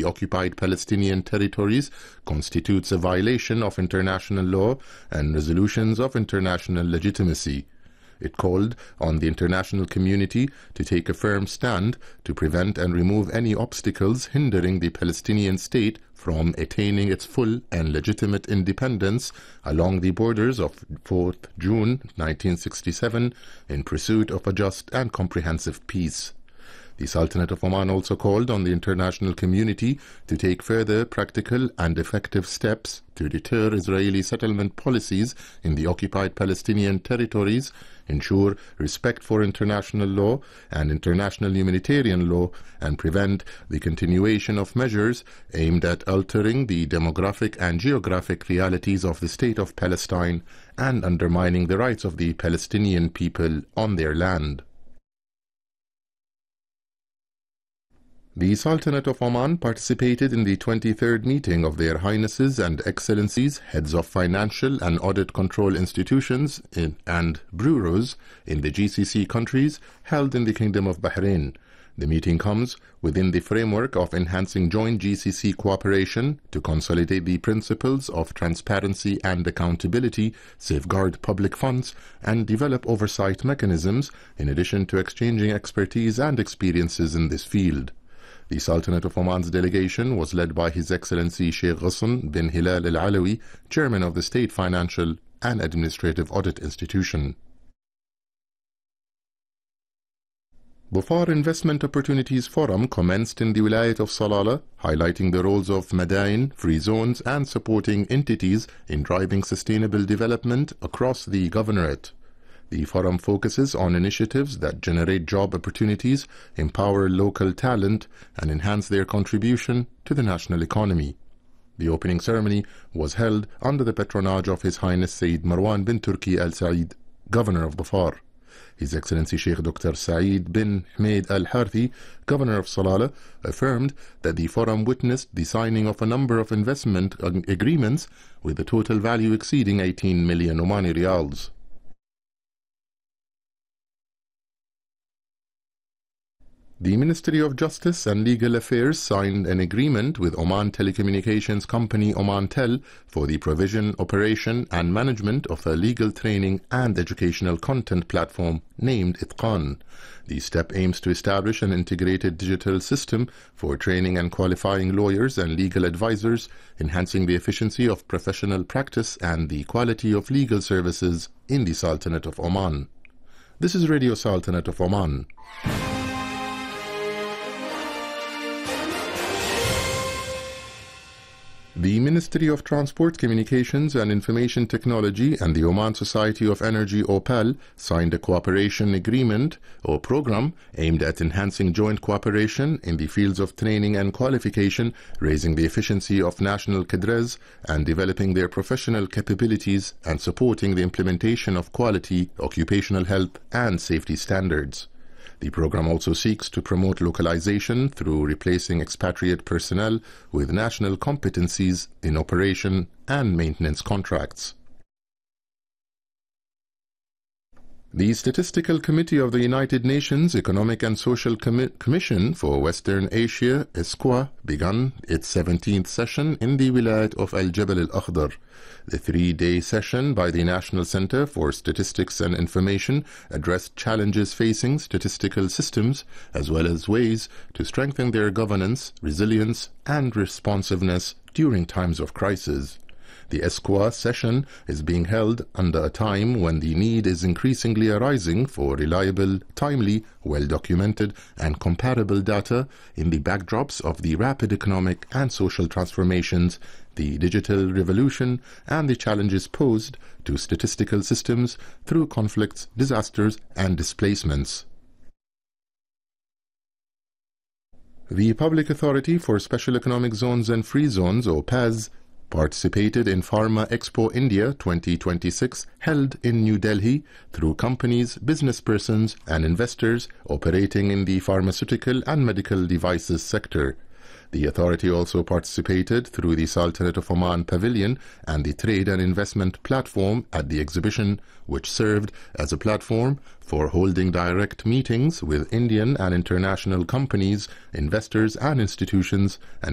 the occupied Palestinian territories constitutes a violation of international law and resolutions of international legitimacy. It called on the international community to take a firm stand to prevent and remove any obstacles hindering the Palestinian state from attaining its full and legitimate independence along the borders of 4th June 1967 in pursuit of a just and comprehensive peace. The Sultanate of Oman also called on the international community to take further practical and effective steps to deter Israeli settlement policies in the occupied Palestinian territories, ensure respect for international law and international humanitarian law, and prevent the continuation of measures aimed at altering the demographic and geographic realities of the State of Palestine and undermining the rights of the Palestinian people on their land. The Sultanate of Oman participated in the 23rd meeting of Their Highnesses and Excellencies, heads of financial and audit control institutions and bureaus in the GCC countries held in the Kingdom of Bahrain. The meeting comes within the framework of enhancing joint GCC cooperation to consolidate the principles of transparency and accountability, safeguard public funds, and develop oversight mechanisms, in addition to exchanging expertise and experiences in this field. The Sultanate of Oman's delegation was led by His Excellency Sheikh Ghassan bin Hilal Al-Alawi, Chairman of the State Financial and Administrative Audit Institution. Dhofar Investment Opportunities Forum commenced in the Wilayat of Salalah, highlighting the roles of Madain, free zones, and supporting entities in driving sustainable development across the governorate. The forum focuses on initiatives that generate job opportunities, empower local talent, and enhance their contribution to the national economy. The opening ceremony was held under the patronage of His Highness Sayyid Marwan bin Turki Al Said, Governor of Dhofar. His Excellency Sheikh Dr. Saeed bin Hamid Al Harthi, Governor of Salalah, affirmed that the forum witnessed the signing of a number of investment agreements with a total value exceeding 18 million Omani Riyals. The Ministry of Justice and Legal Affairs signed an agreement with Oman telecommunications company Omantel for the provision, operation, and management of a legal training and educational content platform named Itqan. The step aims to establish an integrated digital system for training and qualifying lawyers and legal advisors, enhancing the efficiency of professional practice and the quality of legal services in the Sultanate of Oman. This is Radio Sultanate of Oman. The Ministry of Transport, Communications and Information Technology and the Oman Society of Energy OPAL signed a cooperation agreement or program aimed at enhancing joint cooperation in the fields of training and qualification, raising the efficiency of national cadres and developing their professional capabilities, and supporting the implementation of quality, occupational health and safety standards. The program also seeks to promote localization through replacing expatriate personnel with national competencies in operation and maintenance contracts. The Statistical Committee of the United Nations Economic and Social Commission for Western Asia, ESCWA, began its 17th session in the Wilayat of Al-Jabal Al-Akhdar. The 3-day session by the National Center for Statistics and Information addressed challenges facing statistical systems, as well as ways to strengthen their governance, resilience, and responsiveness during times of crisis. The ESCWA session is being held under a time when the need is increasingly arising for reliable, timely, well-documented, and comparable data in the backdrops of the rapid economic and social transformations, the digital revolution, and the challenges posed to statistical systems through conflicts, disasters, and displacements. The Public Authority for Special Economic Zones and Free Zones, or PAZ, participated in Pharma Expo India 2026 held in New Delhi through companies, business persons, and investors operating in the pharmaceutical and medical devices sector. The authority also participated through the Sultanate of Oman Pavilion and the Trade and Investment Platform at the exhibition, which served as a platform for holding direct meetings with Indian and international companies, investors and institutions, and